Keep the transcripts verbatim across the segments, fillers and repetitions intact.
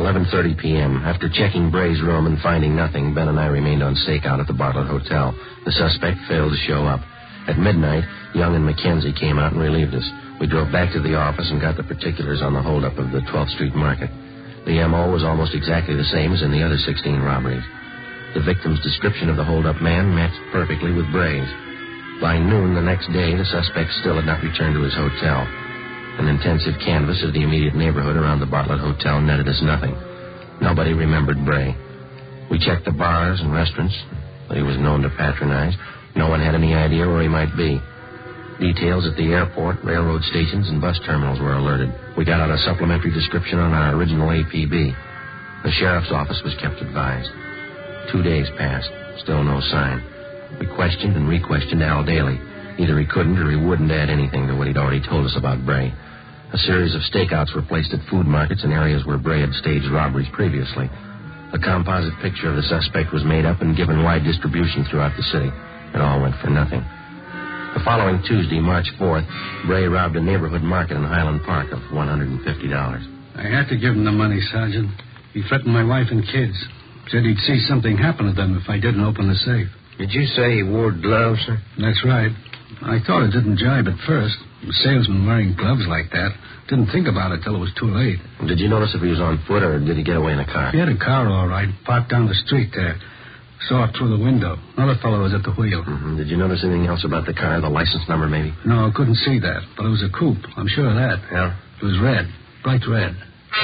eleven thirty p.m. After checking Bray's room and finding nothing, Ben and I remained on stakeout at the Bartlett Hotel. The suspect failed to show up. At midnight, Young and McKenzie came out and relieved us. We drove back to the office and got the particulars on the holdup of the twelfth Street Market. The M O was almost exactly the same as in the other sixteen robberies. The victim's description of the holdup man matched perfectly with Bray's. By noon the next day, the suspect still had not returned to his hotel. An intensive canvass of the immediate neighborhood around the Bartlett Hotel netted us nothing. Nobody remembered Bray. We checked the bars and restaurants that he was known to patronize. No one had any idea where he might be. Details at the airport, railroad stations, and bus terminals were alerted. We got out a supplementary description on our original A P B. The sheriff's office was kept advised. Two days passed. Still no sign. We questioned and re-questioned Al Daly. Either he couldn't or he wouldn't add anything to what he'd already told us about Bray. A series of stakeouts were placed at food markets in areas where Bray had staged robberies previously. A composite picture of the suspect was made up and given wide distribution throughout the city. It all went for nothing. The following Tuesday, March fourth, Bray robbed a neighborhood market in Highland Park of one hundred fifty dollars. I had to give him the money, Sergeant. He threatened my wife and kids. Said he'd see something happen to them if I didn't open the safe. Did you say he wore gloves, sir? That's right. I thought it didn't jibe at first. A salesman wearing gloves like that. Didn't think about it till it was too late. Did you notice if he was on foot or did he get away in a car? He had a car, all right, parked down the street there. Saw it through the window. Another fellow was at the wheel. Mm-hmm. Did you notice anything else about the car, the license number maybe? No, I couldn't see that, but it was a coupe. I'm sure of that. Yeah? It was red, bright red.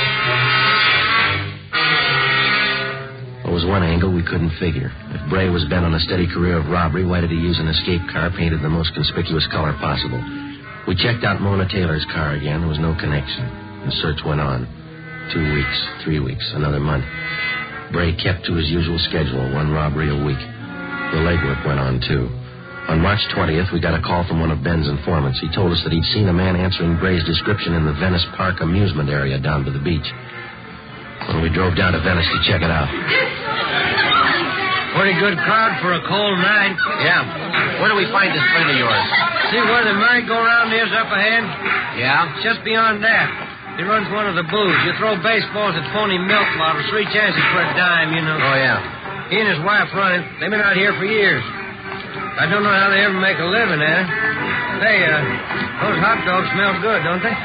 There was one angle we couldn't figure. If Bray was bent on a steady career of robbery, why did he use an escape car painted the most conspicuous color possible? We checked out Mona Taylor's car again. There was no connection. The search went on. Two weeks, three weeks, another month. Bray kept to his usual schedule, one robbery a week. The legwork went on, too. On March twentieth, we got a call from one of Ben's informants. He told us that he'd seen a man answering Bray's description in the Venice Park amusement area down to the beach. When we drove down to Venice to check it out. Pretty good crowd for a cold night. Yeah. Where do we find this friend of yours? See where the merry-go-round is up ahead? Yeah? Just beyond that. He runs one of the booths. You throw baseballs at phony milk bottles, three chances for a dime, you know. Oh, yeah. He and his wife run it. They've been out here for years. I don't know how they ever make a living at it. Hey, uh, those hot dogs smell good, don't they?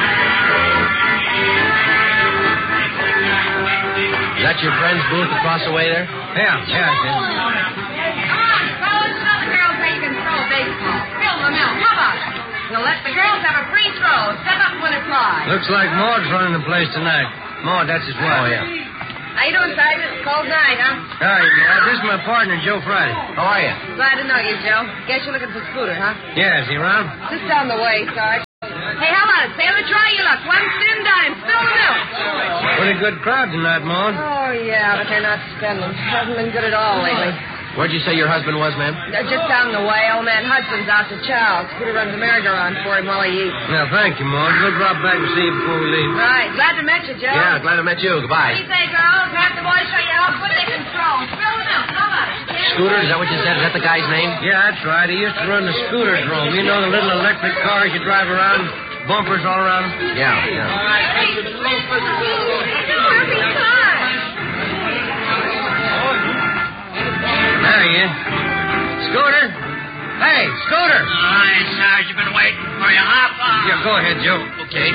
Is that your friend's booth across the way there? Yeah, yeah, it is. Come on, fellas, show the girls how you can throw a baseball. Fill the milk. How about it? We'll let the girls have a free throw. Step up when it's live. Looks like Maud's running the place tonight. Maud, that's his wife. Oh, yeah. How you doing, Sergeant? Cold night, huh? Hi, Maud. This is my partner, Joe Friday. How are you? Glad to know you, Joe. Guess you're looking for Scooter, huh? Yeah, is he around? Just down the way, Sarge. Hey, how about it? Sailor, try your luck. One thin dime. Spill the milk. Pretty good crowd tonight, Maud. Oh, yeah, but they're not spending. Hasn't been good at all lately. Where'd you say your husband was, ma'am? They're just down the way. Old man Hudson's out to chow. Scooter runs a merry-go-round for him while he eats. Now, thank you, Maud. We'll drop back and see you before we leave. Right. Glad to meet you, Joe. Yeah, glad I met you. Goodbye. What do you say, girls? Have the boys show you how good they can throw. Spill the milk. How about it? Scooter, is that what you said? Is that the guy's name? Yeah, that's right. He used to run the scooter drum. You know the little electric cars you drive around? Bumpers all around? Yeah, yeah. Hey, perfect time. There he is. Scooter? Hey, Scooter! All right, Sarge, you've been waiting for you, huh? Yeah, go ahead, Joe. Okay.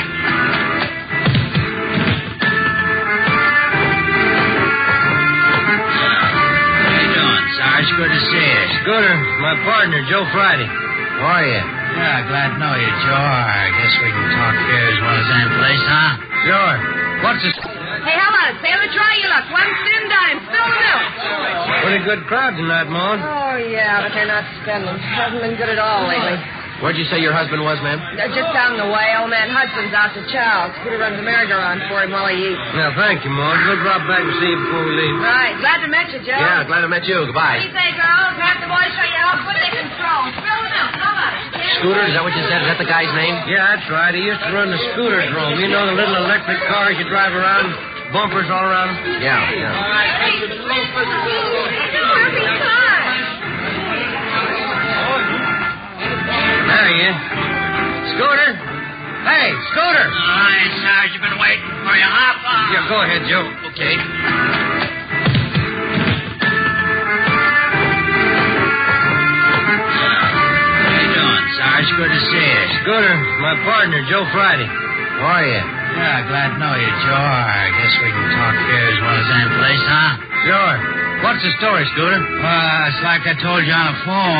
How you doing, Sarge? Good to see you. Scooter, my partner, Joe Friday. How are you? Yeah, glad to know you, Joe. I guess we can talk here as well as any place, huh? Sure. What's this? Hey, how about it? Sailor, try your luck. One thin dime. Spill the milk. Pretty good crowd tonight, Maud. Oh, yeah, but they're not spending. Hasn't been good at all lately. Where'd you say your husband was, ma'am? They're just down the way. Old man Hudson's out to chow. Scooter runs a merry-go-round for him while he eats. Now, thank you, Maud. We'll drop back and see you before we leave. Right. Glad to meet you, Joe. Yeah, glad I met you. Goodbye. What do you say, girls? Have the boys show you how good they can throw. Spill the milk. How about it? Scooter, is that what you said? Is that the guy's name? Yeah, that's right. He used to run the scooter drum. You know the little electric cars you drive around? Bumpers all around? Yeah, yeah. Hey, perfect time. There he is. Scooter? Hey, Scooter! All right, Sarge, you've been waiting for you, huh? Yeah, go ahead, Joe. Okay. How you doing, Sarge? Good to see you. Scooter, my partner, Joe Friday. How are you? Yeah, glad to know you, Joe. I guess we can talk here as well as any place, huh? Sure. What's the story, Scooter? Well, it's like I told you on the phone.